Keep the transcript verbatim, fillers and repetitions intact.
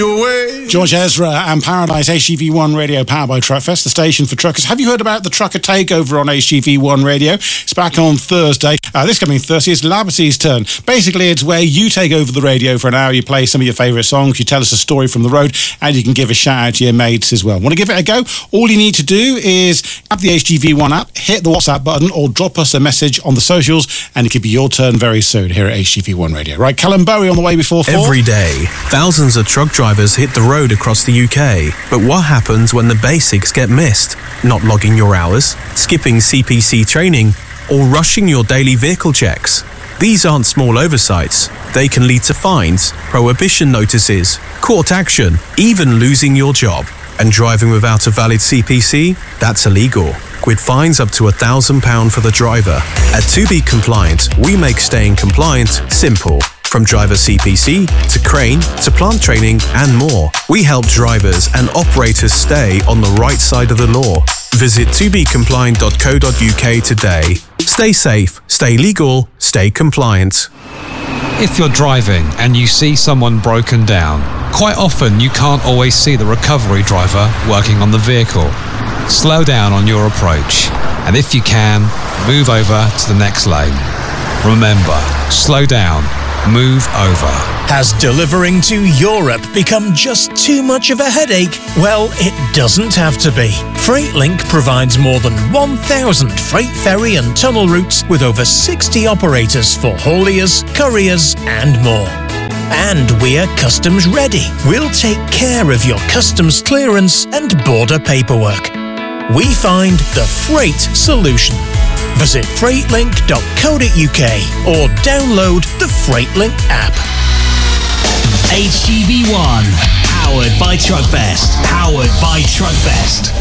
George Ezra and Paradise, H G V one Radio, powered by Truckfest, the station for truckers. Have you heard about the Trucker Takeover on H G V one Radio? It's back on Thursday. Uh, this coming Thursday is Labaty's turn. Basically, it's where you take over the radio for an hour, you play some of your favourite songs, you tell us a story from the road, and you can give a shout out to your mates as well. Want to give it a go? All you need to do is grab the H G V one app, hit the WhatsApp button, or drop us a message on the socials, and it could be your turn very soon here at H G V one Radio. Right, Callum Bowie on the way before four. Every day, thousands of truck drivers hit the road across the U K. But what happens when the basics get missed? Not logging your hours, skipping C P C training, or rushing your daily vehicle checks. These aren't small oversights. They can lead to fines, prohibition notices, court action, even losing your job. And driving without a valid C P C? That's illegal, with fines up to one thousand pounds for the driver. At To Be Compliant, we make staying compliant simple. From driver C P C, to crane, to plant training, and more. We help drivers and operators stay on the right side of the law. Visit to be compliant dot co dot U K today. Stay safe, stay legal, stay compliant. If you're driving and you see someone broken down, quite often you can't always see the recovery driver working on the vehicle. Slow down on your approach, and if you can, move over to the next lane. Remember, slow down. Move over. Has delivering to Europe become just too much of a headache? Well, it doesn't have to be. FreightLink provides more than one thousand freight ferry and tunnel routes with over sixty operators for hauliers, couriers, and more. And we're customs ready. We'll take care of your customs clearance and border paperwork. We find the freight solution. Visit freightlink dot co dot U K or download the FreightLink app. H G V one, powered by Truckfest. Powered by Truckfest.